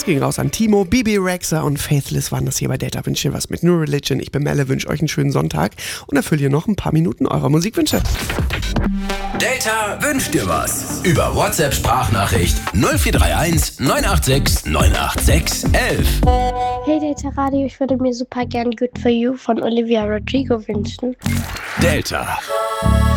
ging raus an Timo, Bibi Rexha und Faithless waren das hier bei Delta. Wünscht ihr was mit New Religion. Ich bin Melle, wünsche euch einen schönen Sonntag und erfülle ihr noch ein paar Minuten eurer Musikwünsche. Delta wünscht dir was. Über WhatsApp-Sprachnachricht 0431 986 986 11. Hey Delta Radio, ich würde mir super gern Good For You von Olivia Rodrigo wünschen. Delta.